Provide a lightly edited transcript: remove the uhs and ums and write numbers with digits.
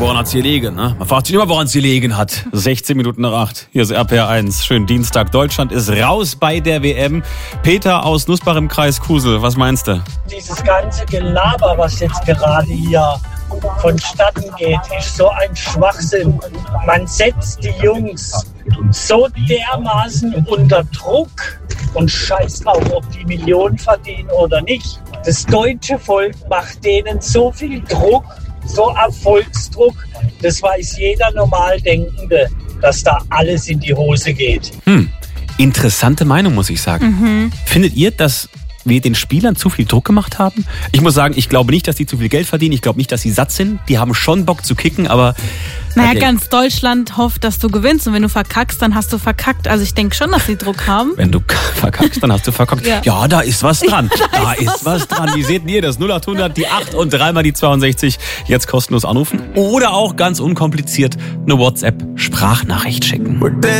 woran hat's gelegen, ne? Man fragt sich immer, woran es gelegen hat. 16 Minuten nach 8. Hier ist RPR1. Schönen Dienstag. Deutschland ist raus bei der WM. Peter aus Nussbach im Kreis Kusel. Was meinst du? Dieses ganze Gelaber, was jetzt gerade hier vonstatten geht, ist so ein Schwachsinn. Man setzt die Jungs so dermaßen unter Druck und scheiß drauf, ob die Millionen verdienen oder nicht. Das deutsche Volk macht denen so viel Druck, so Erfolgsdruck, das weiß jeder Normaldenkende, dass da alles in die Hose geht. Interessante Meinung, muss ich sagen. Findet ihr, dass wir den Spielern zu viel Druck gemacht haben? Ich muss sagen, ich glaube nicht, dass die zu viel Geld verdienen. Ich glaube nicht, dass sie satt sind. Die haben schon Bock zu kicken, aber... Naja, ganz Deutschland hofft, dass du gewinnst. Und wenn du verkackst, dann hast du verkackt. Also ich denke schon, dass sie Druck haben. Wenn du verkackst, dann hast du verkackt. Ja, da ist was dran. Da ist was dran. Wie seht ihr das? 0800, die 8 und 3 die 62. Jetzt kostenlos anrufen. Oder auch ganz unkompliziert eine WhatsApp-Sprachnachricht schicken.